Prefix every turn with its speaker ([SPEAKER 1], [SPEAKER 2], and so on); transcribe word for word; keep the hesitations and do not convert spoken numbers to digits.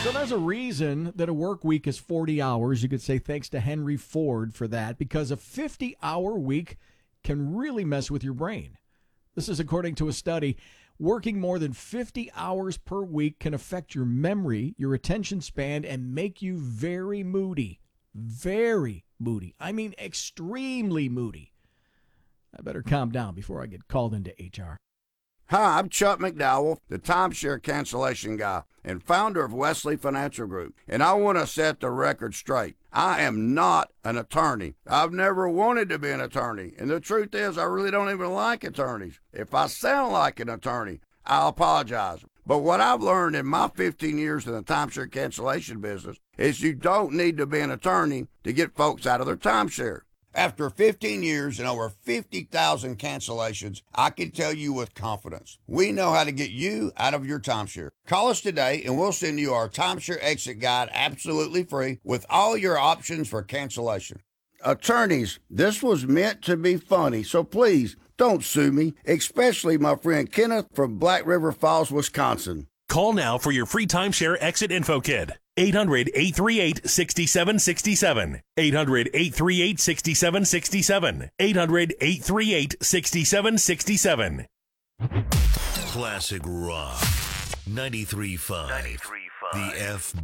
[SPEAKER 1] So there's a reason that a work week is forty hours. You could say thanks to Henry Ford for that, because a fifty-hour week can really mess with your brain. This is according to a study. Working more than fifty hours per week can affect your memory, your attention span, and make you very moody. Very moody. I mean, extremely moody. I better calm down before I get called into H R.
[SPEAKER 2] Hi, I'm Chuck McDowell, the timeshare cancellation guy and founder of Wesley Financial Group, and I want to set the record straight. I am not an attorney. I've never wanted to be an attorney, and the truth is I really don't even like attorneys. If I sound like an attorney, I'll apologize. But what I've learned in my fifteen years in the timeshare cancellation business is you don't need to be an attorney to get folks out of their timeshare. After fifteen years and over fifty thousand cancellations, I can tell you with confidence, we know how to get you out of your timeshare. Call us today and we'll send you our timeshare exit guide absolutely free with all your options for cancellation. Attorneys, this was meant to be funny, so please don't sue me, especially my friend Kenneth from Black River Falls, Wisconsin.
[SPEAKER 3] Call now for your free timeshare exit info kit. eight hundred, eight three eight, six seven six seven. eight hundred, eight three eight, six seven six seven. eight hundred, eight three eight, six seven six seven.
[SPEAKER 4] Classic Rock. ninety-three point five. The F